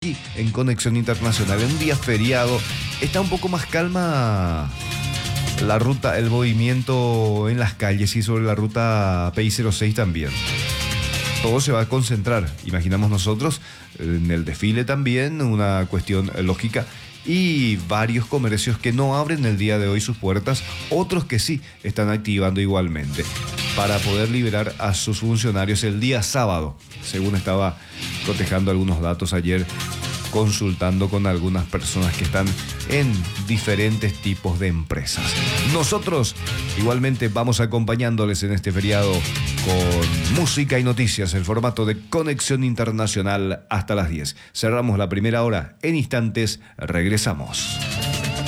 así en Conexión Internacional. En un día feriado está un poco más calma la ruta, el movimiento en las calles y sobre la ruta PI06 también. Todo se va a concentrar, imaginamos nosotros, en el desfile también, una cuestión lógica. Y varios comercios que no abren el día de hoy sus puertas, otros que sí están activando igualmente para poder liberar a sus funcionarios el día sábado, según estaba cotejando algunos datos ayer, consultando con algunas personas que están en diferentes tipos de empresas. Nosotros igualmente vamos acompañándoles en este feriado con música y noticias en formato de Conexión Internacional hasta las 10. Cerramos la primera hora. En instantes regresamos.